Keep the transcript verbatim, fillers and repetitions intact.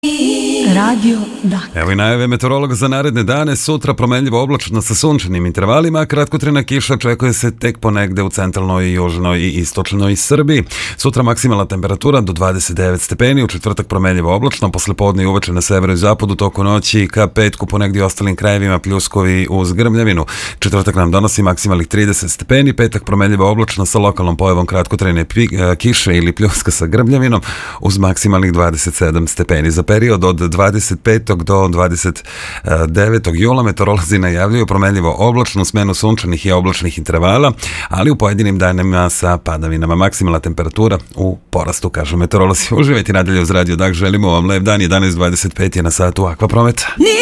Radio Dak. Evo i najave meteorologa za naredne dane. Sutra promenljivo oblačno sa sunčanim intervalima, kratkotrajna kiša očekuje se tek ponegde u centralnoj, južnoj i istočnoj Srbiji. Sutra maksimalna temperatura do dvadeset devet stepeni, u četvrtak promenljivo oblačno, posle podne i uveče na severu i zapadu, toku noći ka petku ponegde i ostalim krajevima pljuskovi uz grmljavinu. Četvrtak nam donosi maksimalnih trideset stepeni, petak promenljivo oblačno sa lokalnom pojavom kratkotrajne kiše ili pljuska sa grmljavinom uz maksimalnih dvadeset sedam stepeni. Za period od dvadeset petog do dvadeset devetog jula meteorolozi najavljuju promenljivo oblačnu smenu sunčanih i oblačnih intervala, ali u pojedinim danima sa padavinama. Maksimalna temperatura u porastu, kažu meteorolozi. Uživajte nadalje uz Radio Dak, želimo vam lep dan. Jedanaest dvadeset pet je na satu Akva Promet.